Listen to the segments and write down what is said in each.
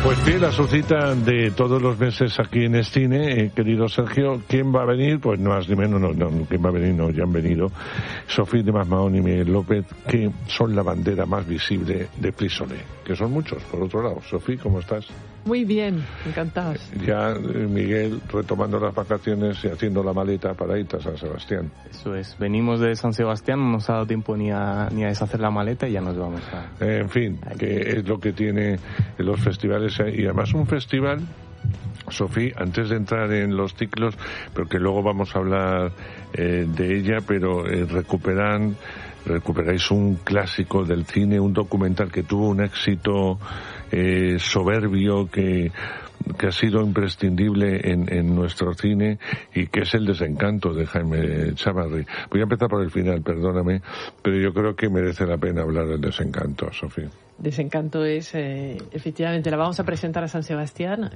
Pues fiel a su cita de todos los meses aquí en Escine, querido Sergio, ¿quién va a venir? Pues no más ni menos, ¿quién va a venir? No, ya han venido Sofía de Masmaón y Miguel López, que son la bandera más visible de Flisole, que son muchos, por otro lado. Sofía, ¿cómo estás? Muy bien, encantados. Ya Miguel retomando las vacaciones y haciendo la maleta para ir a San Sebastián. Eso es, venimos de San Sebastián, no nos ha dado tiempo ni a deshacer la maleta y ya nos vamos a... En fin, que es lo que tiene los festivales, y además un festival, Sofía, antes de entrar en los ciclos, pero que luego vamos a hablar de ella, pero recuperáis un clásico del cine, un documental que tuvo un éxito soberbio, que ha sido imprescindible en nuestro cine, y que es El desencanto de Jaime Chávarri. Voy a empezar por el final, perdóname, pero yo creo que merece la pena hablar del desencanto, Sofía. Desencanto es, efectivamente, la vamos a presentar a San Sebastián.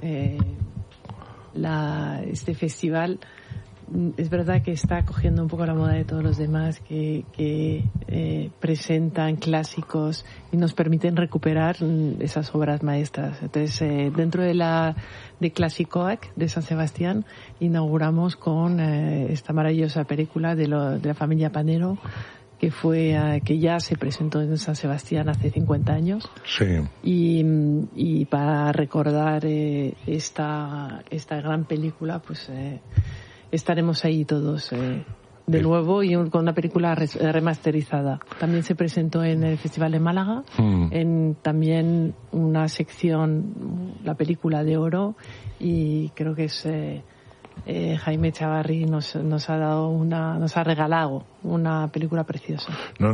Este festival es verdad que está cogiendo un poco la moda de todos los demás que presentan clásicos y nos permiten recuperar esas obras maestras. Entonces, dentro de Clasicoac de San Sebastián, inauguramos con esta maravillosa película de la familia Panero, que ya se presentó en San Sebastián hace 50 años. Sí. Y para recordar esta gran película, pues estaremos ahí todos de nuevo, y con una película remasterizada. También se presentó en el Festival de Málaga, en también una sección, la película de oro, y creo que es Jaime Chávarri nos ha regalado una película preciosa.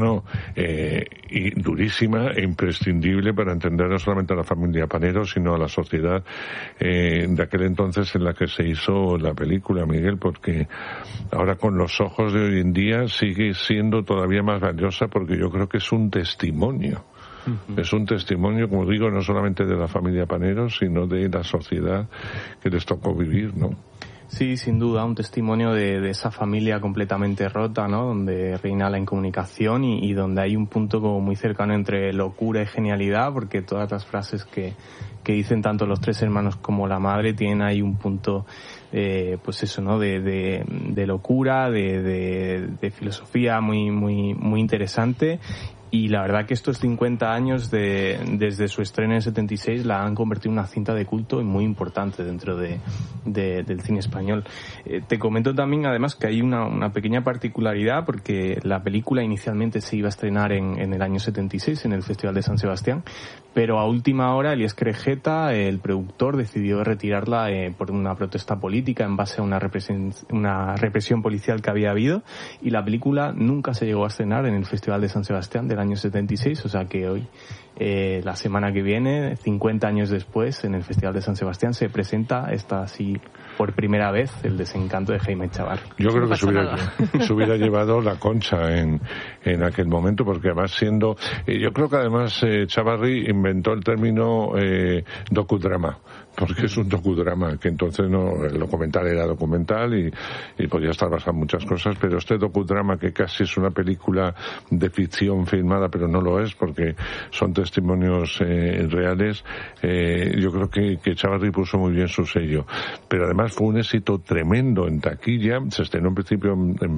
Y durísima e imprescindible para entender no solamente a la familia Panero, sino a la sociedad de aquel entonces en la que se hizo la película, Miguel, porque ahora con los ojos de hoy en día sigue siendo todavía más valiosa, porque yo creo que es un testimonio. Es un testimonio, como digo, no solamente de la familia Panero, sino de la sociedad que les tocó vivir, ¿no? Sí, sin duda, un testimonio de esa familia completamente rota, ¿no? Donde reina la incomunicación y donde hay un punto como muy cercano entre locura y genialidad, porque todas las frases que dicen tanto los tres hermanos como la madre tienen ahí un punto, pues eso, ¿no? De locura, de filosofía muy, muy, muy interesante. Y la verdad que estos 50 años desde su estreno en el 76 la han convertido en una cinta de culto y muy importante dentro del cine español. Te comento también, además, que hay una pequeña particularidad, porque la película inicialmente se iba a estrenar en el año 76 en el Festival de San Sebastián, pero a última hora Elías Querejeta, el productor, decidió retirarla por una protesta política en base a una represión policial que había habido, y la película nunca se llegó a estrenar en el Festival de San Sebastián del año 76, o sea que hoy, la semana que viene, 50 años después, en el Festival de San Sebastián se presenta así por primera vez El desencanto de Jaime Chávarri. Yo creo que se hubiera llevado la concha en aquel momento, porque además yo creo que además Chávarri inventó el término docudrama, porque es un docudrama, que entonces el documental era documental y podía estar basado en muchas cosas, pero este docudrama, que casi es una película de ficción filmada, pero no lo es, porque son testimonios reales, yo creo que Chávarri puso muy bien su sello. Pero además fue un éxito tremendo en taquilla, se estrenó en principio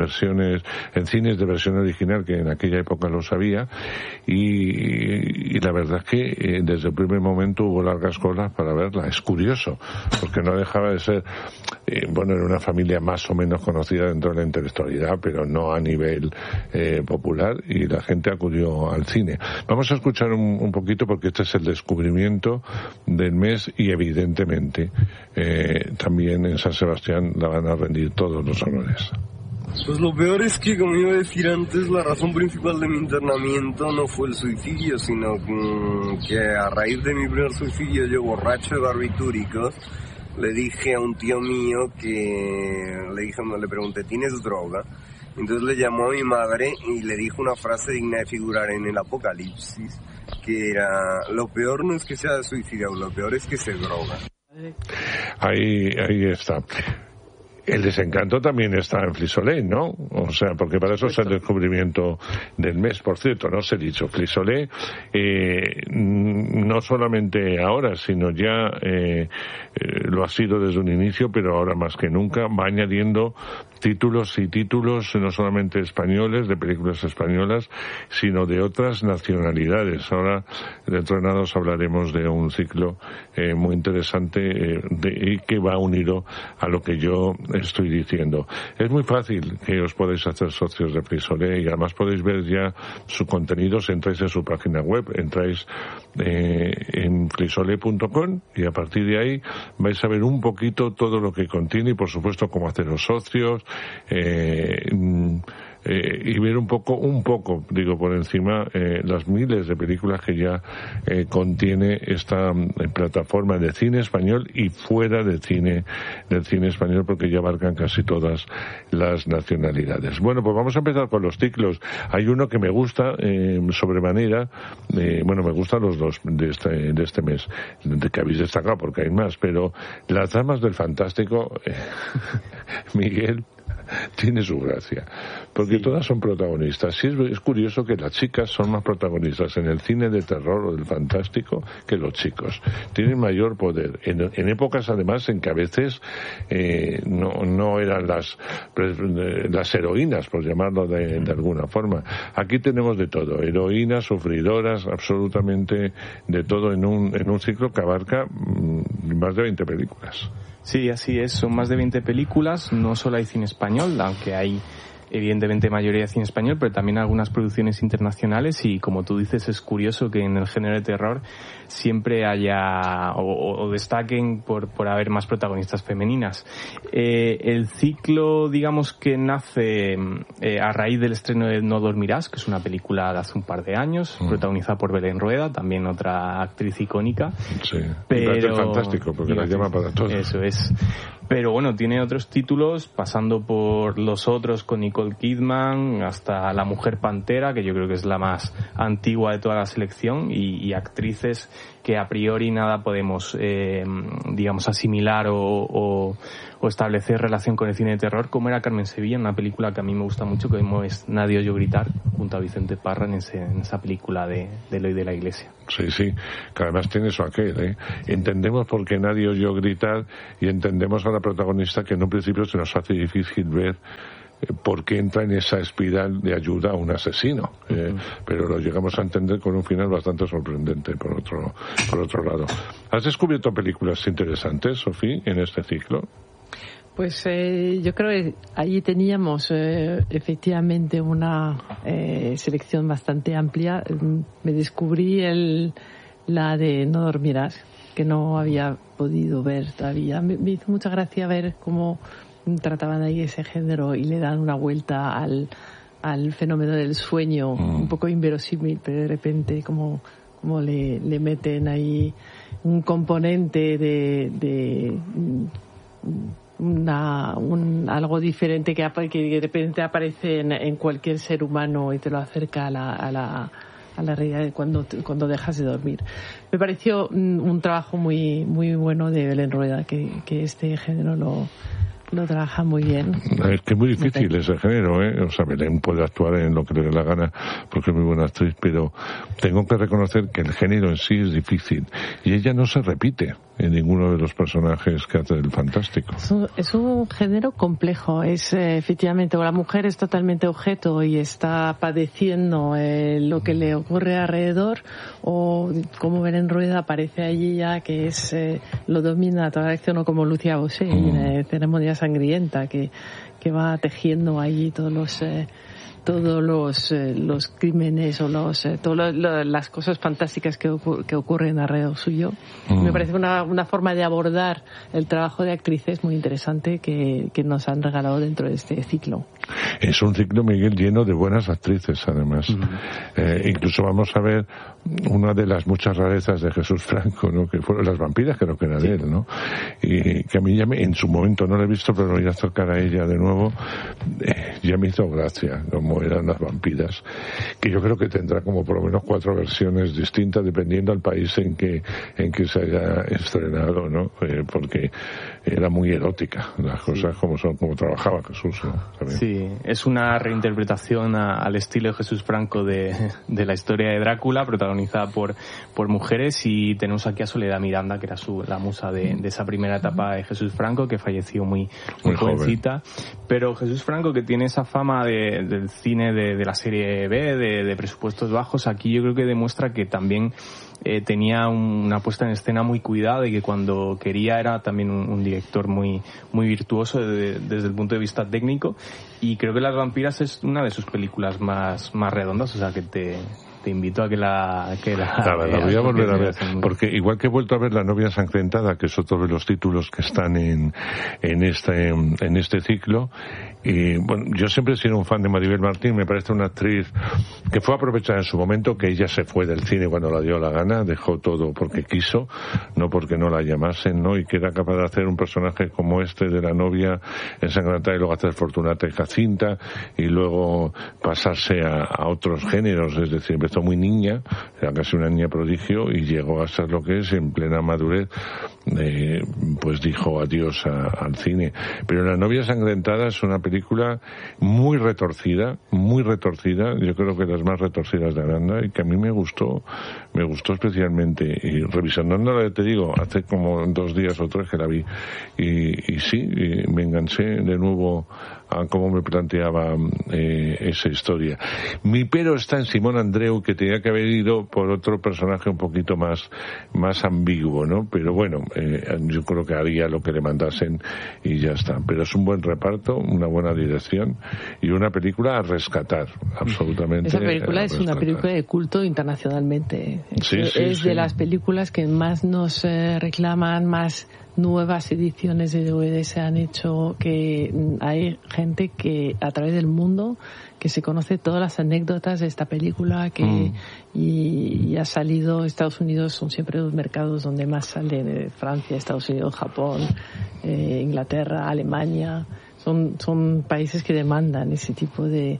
en cines de versión original, que en aquella época lo sabía, y la verdad es que desde el primer momento hubo largas colas para verla. Es curioso, porque no dejaba de ser, era una familia más o menos conocida dentro de la intelectualidad, pero no a nivel popular, y la gente acudió al cine. Vamos a escuchar un poquito, porque este es el descubrimiento del mes, y evidentemente también en San Sebastián la van a rendir todos los honores. Pues lo peor es que, como iba a decir antes, la razón principal de mi internamiento no fue el suicidio, sino que a raíz de mi primer suicidio, yo, borracho de barbitúricos, le dije a un tío mío le pregunté, ¿tienes droga? Entonces le llamó a mi madre y le dijo una frase digna de figurar en el Apocalipsis, que era: lo peor no es que sea suicidio, lo peor es que se droga. Ahí está. El desencanto también está en Frisolé, ¿no? O sea, porque para eso es el descubrimiento del mes. Por cierto, no os he dicho, Frisolé, no solamente ahora, sino ya lo ha sido desde un inicio, pero ahora más que nunca va añadiendo títulos y títulos, no solamente españoles, de películas españolas, sino de otras nacionalidades. Ahora, dentro de nada, os hablaremos de un ciclo muy interesante y que va unido a lo que yo estoy diciendo. Es muy fácil que os podáis hacer socios de Frisolé y además podéis ver ya su contenido si entráis en su página web, entráis en frisolé.com y a partir de ahí vais a ver un poquito todo lo que contiene y por supuesto cómo haceros socios y ver un poco, digo por encima, las miles de películas que ya contiene esta plataforma de cine español y fuera del cine español, porque ya abarcan casi todas las nacionalidades. Bueno, pues vamos a empezar con los ciclos. Hay uno que me gusta sobremanera, bueno, me gustan los dos de este mes, de que habéis destacado porque hay más, pero Las Damas del Fantástico, Miguel, tiene su gracia, porque todas son protagonistas. Sí, es curioso que las chicas son más protagonistas en el cine de terror o del fantástico que los chicos. Tienen mayor poder. En épocas, además, en que a veces no eran las heroínas, por llamarlo de alguna forma. Aquí tenemos de todo. Heroínas, sufridoras, absolutamente de todo en un ciclo que abarca más de 20 películas. Sí, así es. Son más de 20 películas. No solo hay cine español, aunque hay evidentemente mayoría de cine español, pero también algunas producciones internacionales y, como tú dices, es curioso que en el género de terror siempre haya o destaquen por haber más protagonistas femeninas. El ciclo, digamos que nace a raíz del estreno de No dormirás, que es una película de hace un par de años, protagonizada por Belén Rueda, también otra actriz icónica. Sí, pero fantástico, porque la llama para todo. Eso es. Pero bueno, tiene otros títulos, pasando por Los Otros con Nicole Kidman, hasta La Mujer Pantera, que yo creo que es la más antigua de toda la selección, y actrices que a priori nada podemos, digamos, asimilar o establecer relación con el cine de terror, como era Carmen Sevilla, una película que a mí me gusta mucho, que es Nadie oyó gritar, junto a Vicente Parra en esa película de Eloy de la Iglesia. Sí, que además tiene su aquel, Entendemos por qué Nadie oyó gritar y entendemos a la protagonista que en un principio se nos hace difícil ver por qué entra en esa espiral de ayuda a un asesino, pero lo llegamos a entender con un final bastante sorprendente por otro lado. ¿Has descubierto películas interesantes, Sofía, en este ciclo? Pues yo creo que allí teníamos efectivamente una selección bastante amplia. Me descubrí la de No dormirás, que no había podido ver todavía. Me hizo mucha gracia ver cómo trataban ahí ese género y le dan una vuelta al fenómeno del sueño, un poco inverosímil, pero de repente como le meten ahí un componente de algo diferente que de repente aparece en cualquier ser humano y te lo acerca a la realidad cuando dejas de dormir. Me pareció un trabajo muy muy bueno de Belén Rueda, que este género lo trabaja muy bien. Es que es muy difícil ese género, O sea, Belén puede actuar en lo que le dé la gana porque es muy buena actriz, pero tengo que reconocer que el género en sí es difícil y ella no se repite en ninguno de los personajes que hace del fantástico. Es un género complejo. Es efectivamente, la mujer es totalmente objeto y está padeciendo lo que le ocurre alrededor, o como Belén Rueda aparece allí ya que lo domina toda la acción, o como Lucia Bosé en Ceremonia Sangrienta, que va tejiendo allí todos los crímenes o todas las cosas fantásticas que ocurren alrededor suyo. Me parece una forma de abordar el trabajo de actrices muy interesante que nos han regalado dentro de este ciclo. Es un ciclo, Miguel, lleno de buenas actrices, además. Incluso vamos a ver una de las muchas rarezas de Jesús Franco, ¿no? Que fueron Las vampiras, creo que era de él, ¿no? Y que a mí en su momento no la he visto, pero me voy a acercar a ella de nuevo. Ya me hizo gracia, como como eran las vampiras, que yo creo que tendrá como por lo menos 4 versiones distintas dependiendo del país en que se haya estrenado, ¿no? Porque era muy erótica las cosas como son, como trabajaba Jesús, ¿no? También. Sí, es una reinterpretación al estilo de Jesús Franco de la historia de Drácula, protagonizada por mujeres, y tenemos aquí a Soledad Miranda, que era la musa de esa primera etapa de Jesús Franco, que falleció muy jovencita. Pero Jesús Franco, que tiene esa fama del cine de la serie B, de presupuestos bajos, aquí yo creo que demuestra que también tenía una puesta en escena muy cuidada, y que cuando quería era también un director muy virtuoso desde el punto de vista técnico, y creo que Las vampiras es una de sus películas más redondas, o sea que te invito a que la voy a volver a ver, porque igual que he vuelto a ver La novia ensangrentada, que es otro de los títulos que están en este ciclo, y bueno, yo siempre he sido un fan de Maribel Martín, me parece una actriz que fue aprovechada en su momento, que ella se fue del cine cuando la dio la gana, dejó todo porque quiso, no porque no la llamasen, ¿no? Y que era capaz de hacer un personaje como este de la novia ensangrentada, y luego hacer Fortunata y Jacinta, y luego pasarse a otros géneros, es decir, empezó muy niña, era casi una niña prodigio, y llegó a ser lo que es en plena madurez, pues dijo adiós al cine. Pero La novia ensangrentada es una película muy retorcida, yo creo que las más retorcidas de Aranda, y que a mí me gustó especialmente, y revisándola, te digo, hace como 2 días o 3 que la vi, y sí, me enganché de nuevo a cómo me planteaba esa historia. Mi pero está en Simón Andreu, que tenía que haber ido por otro personaje un poquito más ambiguo, ¿no? Pero bueno, yo creo que haría lo que le mandasen y ya está. Pero es un buen reparto, una buena dirección y una película a rescatar, absolutamente. Esa película es una película de culto internacionalmente. Es de las películas que más nos reclaman, más nuevas ediciones de DVD se han hecho, que hay gente que a través del mundo que se conoce todas las anécdotas de esta película, que y ha salido. Estados Unidos son siempre los mercados donde más sale, Francia, Estados Unidos, Japón, Inglaterra, Alemania, son países que demandan ese tipo de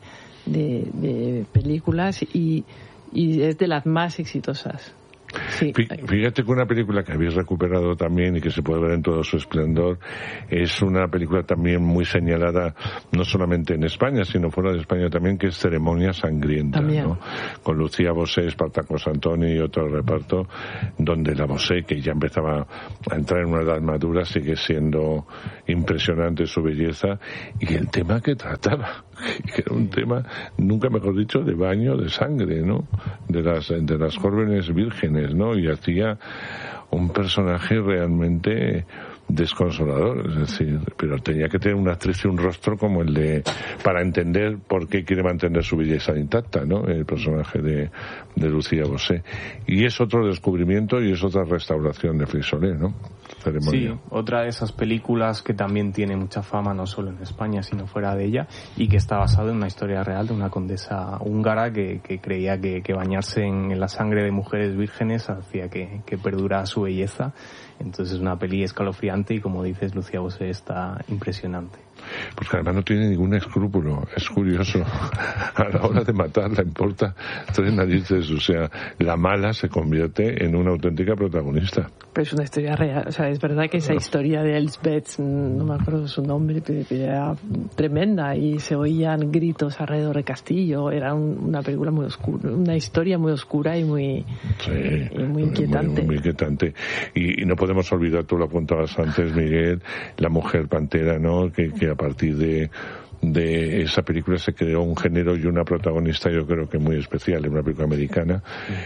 películas, y es de las más exitosas. Sí. Fíjate que una película que habéis recuperado también y que se puede ver en todo su esplendor es una película también muy señalada, no solamente en España sino fuera de España también, que es Ceremonia sangrienta, ¿no? Con Lucía Bosé, Espartaco Santoni y otro reparto, donde la Bosé, que ya empezaba a entrar en una edad madura, sigue siendo impresionante su belleza, y el tema que trataba, que era un tema, nunca mejor dicho, de baño de sangre, ¿no? De las jóvenes vírgenes, ¿no? Y hacía un personaje realmente desconsolador, es decir, pero tenía que tener una actriz y un rostro como el de, para entender por qué quiere mantener su belleza intacta, ¿no? El personaje de Lucía Bosé. Y es otro descubrimiento y es otra restauración de Frisolé, ¿no? Ceremonia. Sí, otra de esas películas que también tiene mucha fama, no solo en España sino fuera de ella, y que está basado en una historia real de una condesa húngara que creía que bañarse en la sangre de mujeres vírgenes hacía que perdurara su belleza. Entonces es una peli escalofriante, y como dices, Lucía Bosé está impresionante. Pues que además no tiene ningún escrúpulo, es curioso. A la hora de matar le importa 3 narices, o sea, la mala se convierte en una auténtica protagonista. Pero es una historia real, o sea, es verdad que esa historia de Elsbeth, no me acuerdo su nombre, era tremenda, y se oían gritos alrededor del castillo. Era una película muy oscura, una historia muy oscura y muy inquietante. Muy inquietante. Y no podemos olvidar, tú lo apuntabas antes, Miguel, La mujer pantera, ¿no? Que a partir de esa película se creó un género y una protagonista, yo creo que muy especial, en una película americana,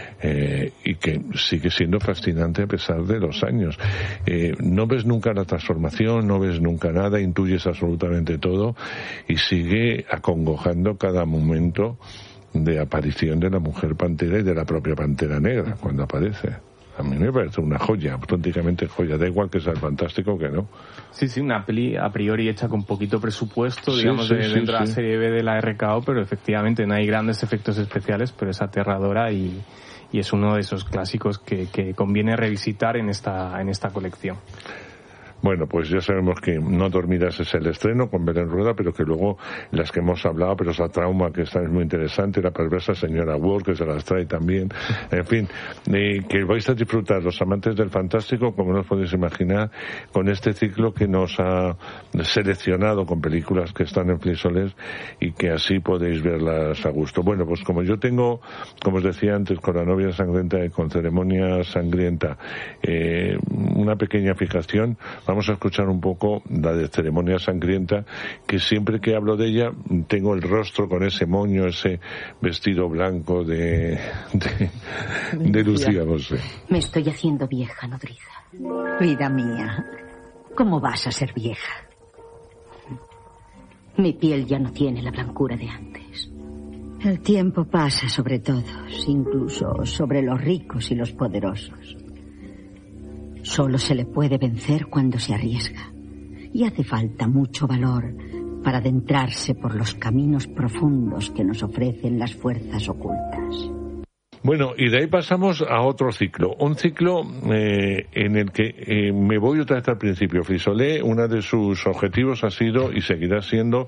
y que sigue siendo fascinante a pesar de los años. No ves nunca la transformación, no ves nunca nada, intuyes absolutamente todo, y sigue acongojando cada momento de aparición de la mujer pantera y de la propia Pantera Negra cuando aparece. A mí me parece una joya, auténticamente joya. Da igual que sea fantástico que no. Sí, una peli a priori hecha con poquito presupuesto, digamos, dentro de la serie B de la RKO, pero efectivamente no hay grandes efectos especiales, pero es aterradora y es uno de esos clásicos que conviene revisitar en esta colección. Bueno, pues ya sabemos que No dormirás es el estreno con Belén Rueda, pero que luego las que hemos hablado, pero esa Trauma, que esta es muy interesante, La perversa señora Ward, que se las trae también, en fin, que vais a disfrutar los amantes del fantástico, como no os podéis imaginar, con este ciclo que nos ha seleccionado con películas que están en Flisoles y que así podéis verlas a gusto. Bueno, pues como yo tengo, como os decía antes, con La novia sangrienta y con Ceremonia sangrienta, una pequeña fijación, vamos a escuchar un poco la de Ceremonia sangrienta, que siempre que hablo de ella tengo el rostro con ese moño, ese vestido blanco de Lucía José. Me estoy haciendo vieja, nodriza. Vida mía, ¿cómo vas a ser vieja? Mi piel ya no tiene la blancura de antes. El tiempo pasa sobre todos, incluso sobre los ricos y los poderosos. Solo se le puede vencer cuando se arriesga. Y hace falta mucho valor para adentrarse por los caminos profundos que nos ofrecen las fuerzas ocultas. Bueno, y de ahí pasamos a otro ciclo. Un ciclo en el que me voy otra vez al principio. Flisolé, uno de sus objetivos ha sido y seguirá siendo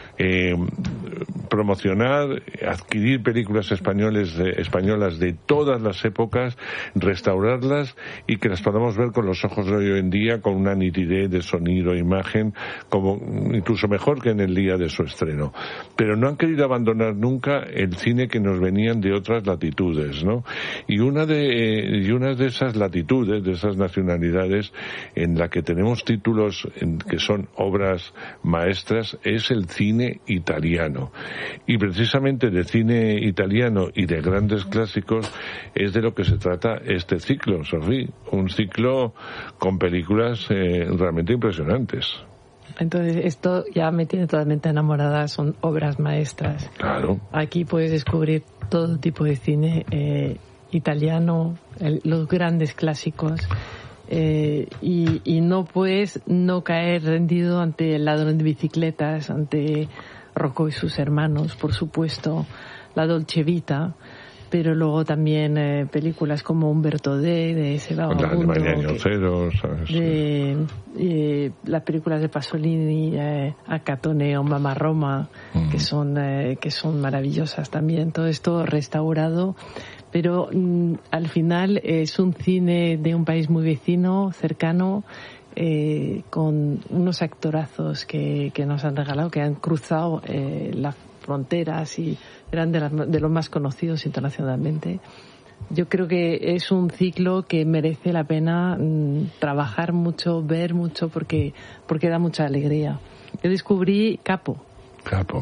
promocionar, adquirir películas españolas de todas las épocas, restaurarlas y que las podamos ver con los ojos de hoy en día, con una nitidez de sonido, imagen, como incluso mejor que en el día de su estreno. Pero no han querido abandonar nunca el cine que nos venían de otras latitudes, ¿no? Y una de esas latitudes, de esas nacionalidades en la que tenemos títulos que son obras maestras, es el cine italiano. Y precisamente de cine italiano y de grandes clásicos es de lo que se trata este ciclo, Sofía. Un ciclo con películas realmente impresionantes. Entonces, esto ya me tiene totalmente enamorada, son obras maestras. Claro. Aquí puedes descubrir todo tipo de cine italiano, los grandes clásicos. Y no puedes no caer rendido ante El ladrón de bicicletas, ante Rocco y sus hermanos, por supuesto, La Dolce Vita, pero luego también películas como Umberto D, de ese vagabundo, las películas de Pasolini, Acatone o Mamma Roma, que son maravillosas también. Todo esto restaurado, pero al final es un cine de un país muy vecino, cercano, con unos actorazos que nos han regalado, que han cruzado las fronteras y eran de los más conocidos internacionalmente. Yo creo que es un ciclo que merece la pena trabajar mucho, ver mucho, porque da mucha alegría. Yo descubrí Capo.